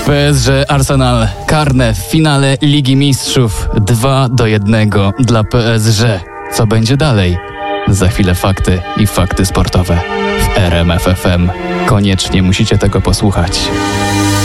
PSG Arsenal karne w finale Ligi Mistrzów 2-1 dla PSG. Co będzie dalej? Za chwilę fakty i fakty sportowe w RMF FM. Koniecznie musicie tego posłuchać.